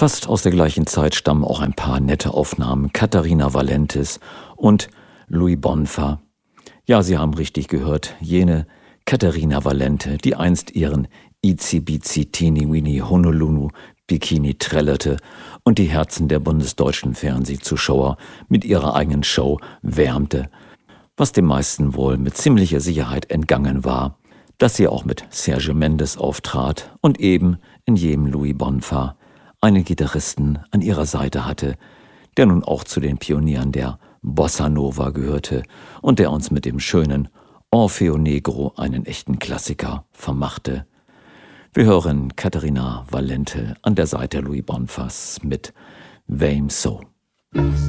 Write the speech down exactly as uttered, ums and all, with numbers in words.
Fast aus der gleichen Zeit stammen auch ein paar nette Aufnahmen Caterina Valentes und Louis Bonfa. Ja, Sie haben richtig gehört, jene Caterina Valente, die einst ihren Itsy Bitsy Teeny Weeny Honolulu Bikini trällerte und die Herzen der bundesdeutschen Fernsehzuschauer mit ihrer eigenen Show wärmte, was den meisten wohl mit ziemlicher Sicherheit entgangen war, dass sie auch mit Sergio Mendes auftrat und eben in jedem Louis Bonfa einen Gitarristen an ihrer Seite hatte, der nun auch zu den Pionieren der Bossa Nova gehörte und der uns mit dem schönen Orfeo Negro einen echten Klassiker vermachte. Wir hören Caterina Valente an der Seite Louis Bonfas mit Vem So.